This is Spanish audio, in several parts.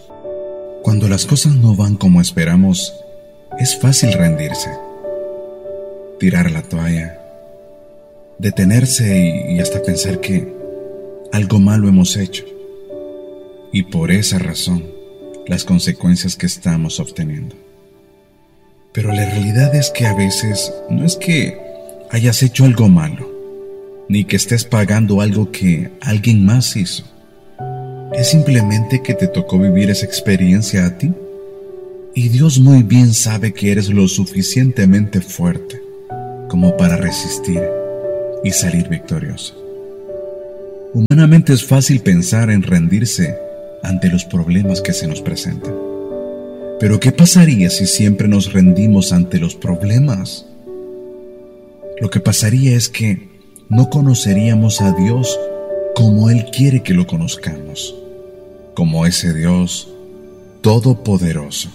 Cuando las cosas no van como esperamos, es fácil rendirse, tirar la toalla, detenerse y hasta pensar que algo malo hemos hecho. Y por esa razón, las consecuencias que estamos obteniendo. Pero la realidad es que a veces no es que hayas hecho algo malo, ni que estés pagando algo que alguien más hizo. Es simplemente que te tocó vivir esa experiencia a ti. Y Dios muy bien sabe que eres lo suficientemente fuerte como para resistir y salir victorioso. Humanamente es fácil pensar en rendirse ante los problemas que se nos presentan. Pero ¿qué pasaría si siempre nos rendimos ante los problemas? Lo que pasaría es que no conoceríamos a Dios como Él quiere que lo conozcamos, como ese Dios todopoderoso.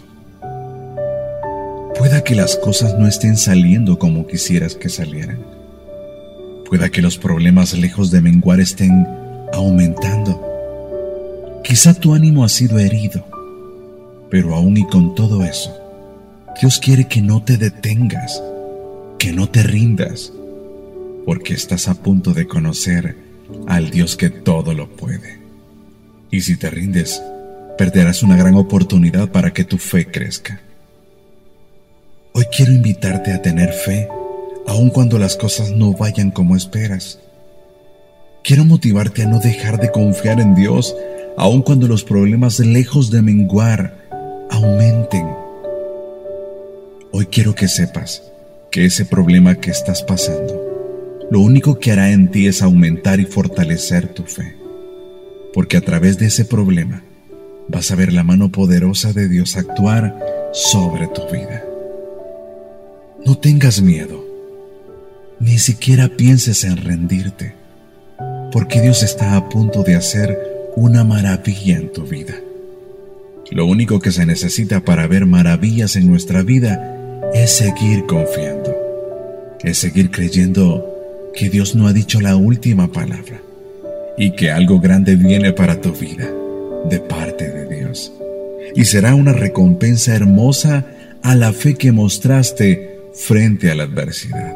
Pueda que las cosas no estén saliendo como quisieras que salieran. Pueda que los problemas, lejos de menguar, estén aumentando. Quizá tu ánimo ha sido herido, pero aún y con todo eso, Dios quiere que no te detengas, que no te rindas, porque estás a punto de conocer al Dios que todo lo puede. Y si te rindes, perderás una gran oportunidad para que tu fe crezca. Hoy quiero invitarte a tener fe, aun cuando las cosas no vayan como esperas. Quiero motivarte a no dejar de confiar en Dios, aun cuando los problemas, lejos de menguar, aumenten. Hoy quiero que sepas que ese problema que estás pasando, lo único que hará en ti es aumentar y fortalecer tu fe. Porque a través de ese problema vas a ver la mano poderosa de Dios actuar sobre tu vida. No tengas miedo, ni siquiera pienses en rendirte, porque Dios está a punto de hacer una maravilla en tu vida. Lo único que se necesita para ver maravillas en nuestra vida es seguir confiando, es seguir creyendo que Dios no ha dicho la última palabra y que algo grande viene para tu vida de parte de Dios. Y será una recompensa hermosa a la fe que mostraste frente a la adversidad.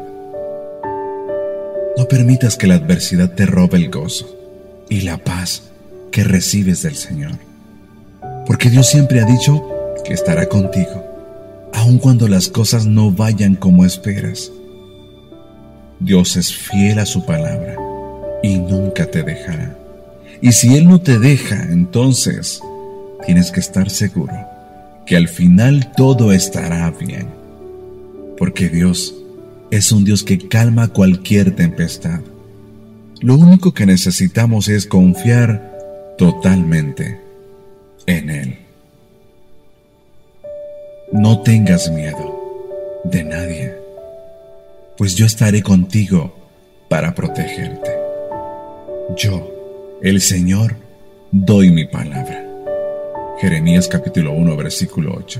No permitas que la adversidad te robe el gozo y la paz que recibes del Señor, porque Dios siempre ha dicho que estará contigo, aun cuando las cosas no vayan como esperas. Dios es fiel a su palabra y nunca te dejará. Y si Él no te deja, entonces tienes que estar seguro que al final todo estará bien, porque Dios es un Dios que calma cualquier tempestad. Lo único que necesitamos es confiar totalmente en Él. No tengas miedo de nadie, pues yo estaré contigo para protegerte. Yo, el Señor, doy mi palabra. Jeremías capítulo 1, versículo 8.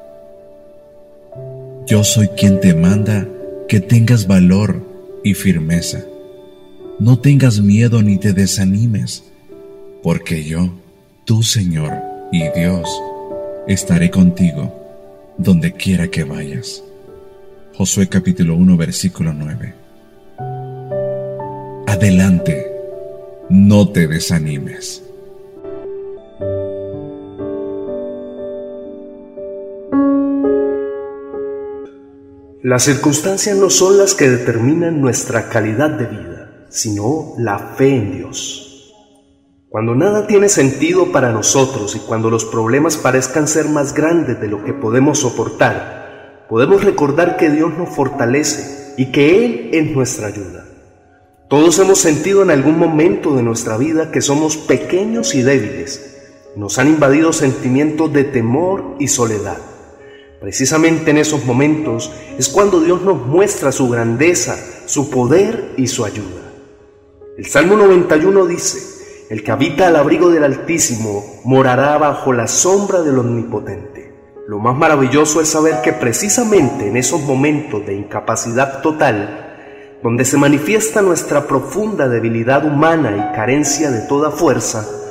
Yo soy quien te manda que tengas valor y firmeza. No tengas miedo ni te desanimes, porque yo, tu Señor y Dios, estaré contigo donde quiera que vayas. Josué capítulo 1, versículo 9. Adelante, no te desanimes. Las circunstancias no son las que determinan nuestra calidad de vida, sino la fe en Dios. Cuando nada tiene sentido para nosotros y cuando los problemas parezcan ser más grandes de lo que podemos soportar, podemos recordar que Dios nos fortalece y que Él es nuestra ayuda. Todos hemos sentido en algún momento de nuestra vida que somos pequeños y débiles. Nos han invadido sentimientos de temor y soledad. Precisamente en esos momentos es cuando Dios nos muestra su grandeza, su poder y su ayuda. El Salmo 91 dice: el que habita al abrigo del Altísimo morará bajo la sombra del Omnipotente. Lo más maravilloso es saber que precisamente en esos momentos de incapacidad total, donde se manifiesta nuestra profunda debilidad humana y carencia de toda fuerza,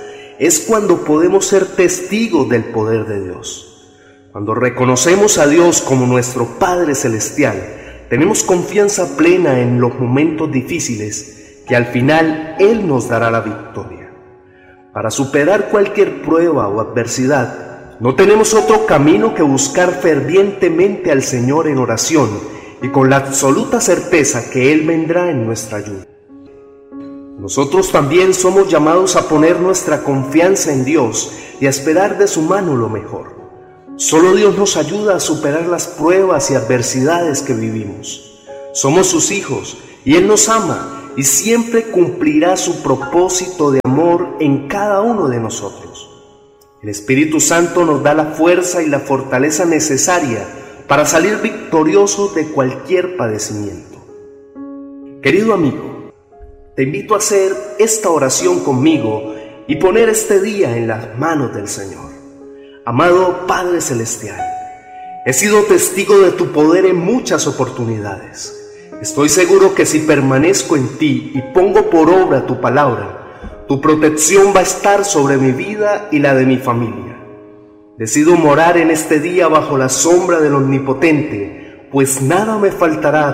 es cuando podemos ser testigos del poder de Dios. Cuando reconocemos a Dios como nuestro Padre Celestial, tenemos confianza plena en los momentos difíciles, que al final Él nos dará la victoria. Para superar cualquier prueba o adversidad, no tenemos otro camino que buscar fervientemente al Señor en oración y con la absoluta certeza que Él vendrá en nuestra ayuda. Nosotros también somos llamados a poner nuestra confianza en Dios y a esperar de su mano lo mejor. Solo Dios nos ayuda a superar las pruebas y adversidades que vivimos. Somos sus hijos y Él nos ama y siempre cumplirá su propósito de amor en cada uno de nosotros. El Espíritu Santo nos da la fuerza y la fortaleza necesaria para salir victoriosos de cualquier padecimiento. Querido amigo, te invito a hacer esta oración conmigo y poner este día en las manos del Señor. Amado Padre Celestial, he sido testigo de tu poder en muchas oportunidades. Estoy seguro que si permanezco en ti y pongo por obra tu palabra, tu protección va a estar sobre mi vida y la de mi familia. Decido morar en este día bajo la sombra del Omnipotente, pues nada me faltará